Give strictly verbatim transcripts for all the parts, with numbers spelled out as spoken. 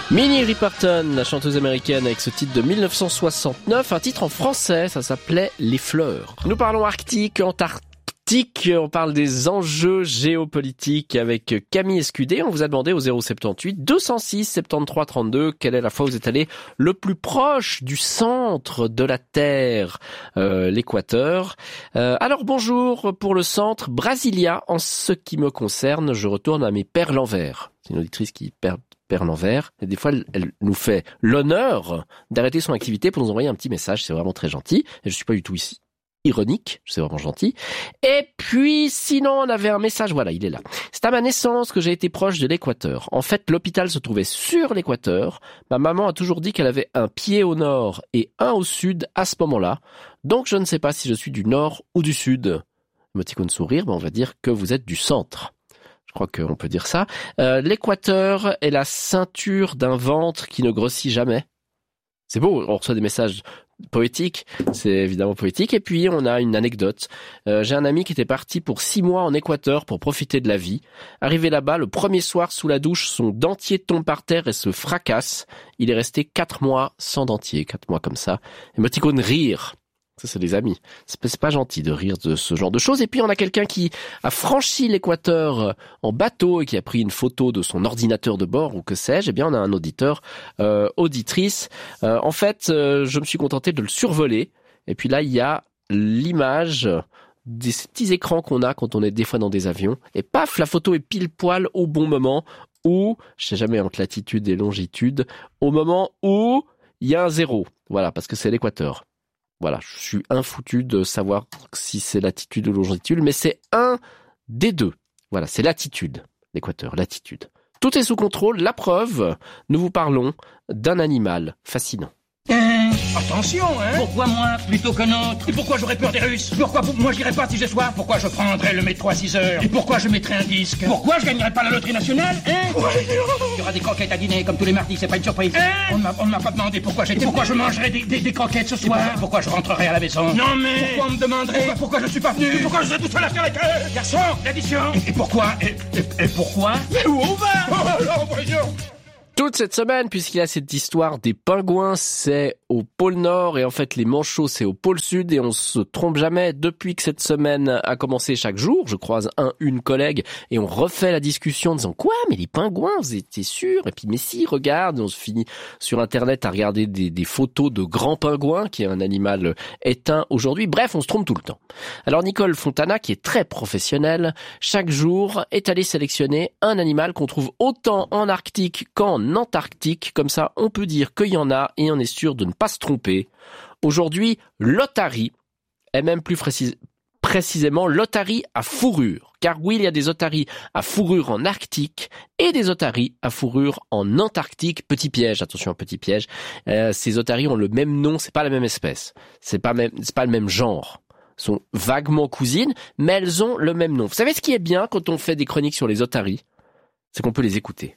Minnie Riperton, la chanteuse américaine, avec ce titre de mille neuf cent soixante-neuf, un titre en français, ça s'appelait Les Fleurs. Nous parlons Arctique, Antarctique, on parle des enjeux géopolitiques avec Camille Escudé. On vous a demandé au zéro soixante-huit deux cent six soixante-treize trente-deux quelle est la fois où vous êtes allé le plus proche du centre de la Terre, euh, l'équateur. Euh, alors bonjour pour le centre Brasilia. En ce qui me concerne, je retourne à mes perles l'envers. C'est une auditrice qui perd Père l'envers. Et des fois, elle, elle nous fait l'honneur d'arrêter son activité pour nous envoyer un petit message. C'est vraiment très gentil. Et je suis pas du tout ici ironique. C'est vraiment gentil. Et puis, sinon, on avait un message. Voilà, il est là. C'est à ma naissance que j'ai été proche de l'équateur. En fait, l'hôpital se trouvait sur l'équateur. Ma maman a toujours dit qu'elle avait un pied au nord et un au sud à ce moment-là. Donc, je ne sais pas si je suis du nord ou du sud. Émoticône sourire, ben on va dire que vous êtes du centre. Je crois qu'on peut dire ça. Euh, l'équateur est la ceinture d'un ventre qui ne grossit jamais. C'est beau, on reçoit des messages poétiques, c'est évidemment poétique. Et puis on a une anecdote. Euh, j'ai un ami qui était parti pour six mois en Équateur pour profiter de la vie. Arrivé là-bas, le premier soir sous la douche, son dentier tombe par terre et se fracasse. Il est resté quatre mois sans dentier, quatre mois comme ça. Émoticône rire. Ça, c'est des amis. C'est pas gentil de rire de ce genre de choses. Et puis, on a quelqu'un qui a franchi l'équateur en bateau et qui a pris une photo de son ordinateur de bord ou que sais-je. Eh bien, on a un auditeur, euh, auditrice. Euh, en fait, euh, je me suis contenté de le survoler. Et puis là, il y a l'image des petits écrans qu'on a quand on est des fois dans des avions. Et paf, la photo est pile poil au bon moment où, je sais jamais entre latitude et longitude, au moment où il y a un zéro. Voilà, parce que c'est l'équateur. Voilà, je suis infoutu de savoir si c'est latitude ou longitude, mais c'est un des deux. Voilà, c'est latitude, l'équateur, latitude. Tout est sous contrôle, la preuve, nous vous parlons d'un animal fascinant. Hein, attention, hein. Pourquoi moi plutôt qu'un autre? Et pourquoi j'aurais peur des Russes? Pourquoi moi j'irais pas si j'ai soif? Pourquoi je prendrais le métro à six heures? Et pourquoi je mettrais un disque? Pourquoi je gagnerais pas la loterie nationale, hein? Il y aura des croquettes à dîner comme tous les mardis, c'est pas une surprise. Hein? On ne m'a, on ne m'a pas demandé pourquoi j'étais... Et pourquoi je mangerais des, des, des croquettes ce soir? pourquoi, pourquoi je rentrerais à la maison? Non mais... Pourquoi on me demanderait? Pourquoi, pourquoi je suis pas venu? Et pourquoi je serais tout seul à faire la queue? Garçon, l'addition. Et, et pourquoi et, et, et pourquoi? Mais où on va? Oh, alors, voyons. Toute cette semaine, puisqu'il y a cette histoire des pingouins, c'est au pôle Nord et en fait les manchots c'est au pôle Sud et on se trompe jamais. Depuis que cette semaine a commencé chaque jour, je croise un, une collègue et on refait la discussion en disant quoi, mais les pingouins, vous étiez sûr? Et puis mais si, regarde, on se finit sur internet à regarder des, des photos de grands pingouins, qui est un animal éteint aujourd'hui. Bref, on se trompe tout le temps. Alors Nicole Fontana, qui est très professionnelle, chaque jour est allée sélectionner un animal qu'on trouve autant en Arctique qu'en Antarctique, comme ça on peut dire qu'il y en a et on est sûr de ne pas se tromper. Aujourd'hui, l'otarie est même plus précis, précisément l'otarie à fourrure. Car oui, il y a des otaries à fourrure en Arctique et des otaries à fourrure en Antarctique. Petit piège, attention, petit piège. Euh, ces otaries ont le même nom, c'est pas la même espèce, c'est pas même, c'est pas le même genre. Elles sont vaguement cousines, mais elles ont le même nom. Vous savez ce qui est bien quand on fait des chroniques sur les otaries? C'est qu'on peut les écouter.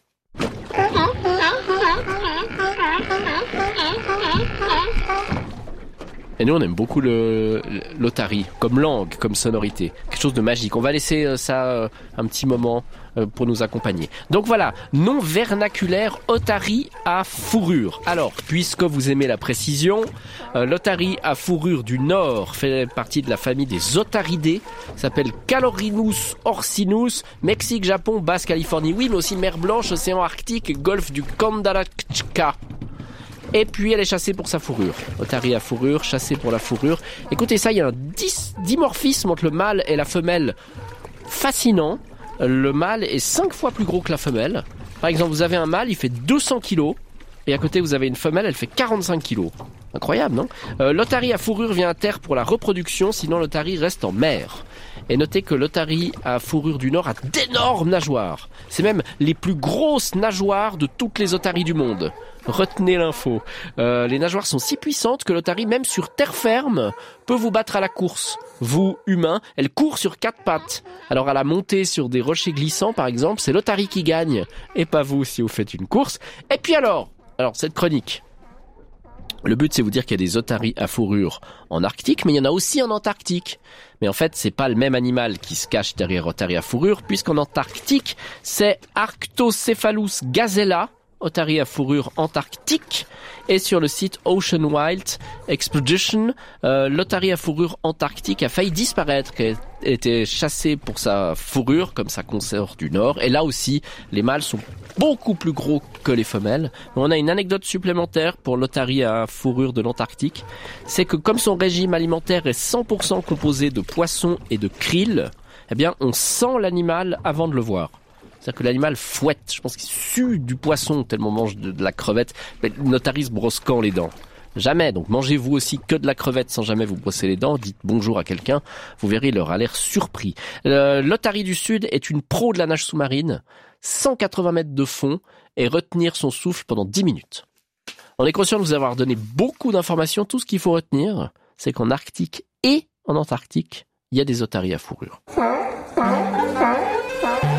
Et nous, on aime beaucoup le, l'otarie, comme langue, comme sonorité. Quelque chose de magique. On va laisser ça euh, un petit moment euh, pour nous accompagner. Donc voilà, nom vernaculaire, otarie à fourrure. Alors, puisque vous aimez la précision, euh, l'otarie à fourrure du Nord fait partie de la famille des otaridés. S'appelle Calorinus orcinus, Mexique, Japon, Basse, Californie. Oui, mais aussi mer Blanche, océan Arctique, golfe du Kandalakchka. Et puis elle est chassée pour sa fourrure. Otarie à fourrure, chassée pour la fourrure. Écoutez ça, il y a un dis- dimorphisme entre le mâle et la femelle fascinant. Le mâle est cinq fois plus gros que la femelle. Par exemple, vous avez un mâle, il fait deux cents kilos. Et à côté, vous avez une femelle, elle fait quarante-cinq kilos. Incroyable, non? euh, L'otarie à fourrure vient à terre pour la reproduction, sinon l'otarie reste en mer. Et notez que l'otarie à fourrure du Nord a d'énormes nageoires. C'est même les plus grosses nageoires de toutes les otaries du monde. Retenez l'info. Euh, les nageoires sont si puissantes que l'otarie, même sur terre ferme, peut vous battre à la course. Vous, humains, elle court sur quatre pattes. Alors à la montée sur des rochers glissants, par exemple, c'est l'otarie qui gagne. Et pas vous si vous faites une course. Et puis alors, alors cette chronique. Le but, c'est vous dire qu'il y a des otaries à fourrure en Arctique, mais il y en a aussi en Antarctique. Mais en fait, c'est pas le même animal qui se cache derrière otarie à fourrure, puisqu'en Antarctique, c'est Arctocephalus gazella, otaries à fourrure antarctique. Et sur le site Ocean Wild Expedition, euh, l'otarie à fourrure antarctique a failli disparaître, qu'elle était chassée pour sa fourrure, comme sa consort du Nord. Et là aussi, les mâles sont beaucoup plus gros que les femelles. Mais on a une anecdote supplémentaire pour l'otarie à fourrure de l'Antarctique. C'est que comme son régime alimentaire est cent pour cent composé de poissons et de krill, eh bien, on sent l'animal avant de le voir. C'est-à-dire que l'animal fouette. Je pense qu'il sue du poisson tellement on mange de, de la crevette. Mais l'otarie se brosse quand les dents? Jamais. Donc mangez-vous aussi que de la crevette sans jamais vous brosser les dents. Dites bonjour à quelqu'un. Vous verrez, il aura l'air surpris. Euh, l'otarie du Sud est une pro de la nage sous-marine. cent quatre-vingts mètres de fond et retenir son souffle pendant dix minutes. On est conscient de vous avoir donné beaucoup d'informations. Tout ce qu'il faut retenir, c'est qu'en Arctique et en Antarctique, il y a des otaries à fourrure.